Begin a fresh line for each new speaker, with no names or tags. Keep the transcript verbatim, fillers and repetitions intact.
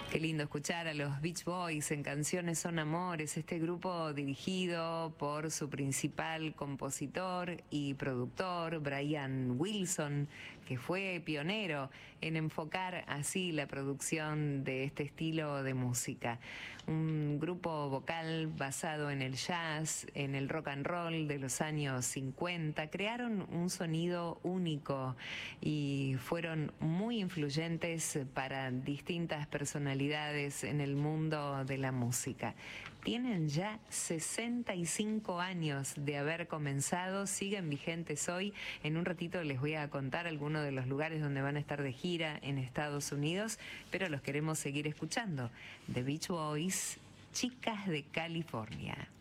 Qué lindo escuchar a los Beach Boys en Canciones son Amores, este grupo dirigido por su principal compositor y productor, Brian Wilson, que fue pionero en enfocar así la producción de este estilo de música. Un grupo vocal basado en el jazz, en el rock and roll de los años cincuenta, crearon un sonido único y fueron muy influyentes para distintas personalidades en el mundo de la música. Tienen ya sesenta y cinco años de haber comenzado, siguen vigentes hoy. En un ratito les voy a contar algunos de los lugares donde van a estar de gira en Estados Unidos, pero los queremos seguir escuchando. The Beach Boys, Chicas de California.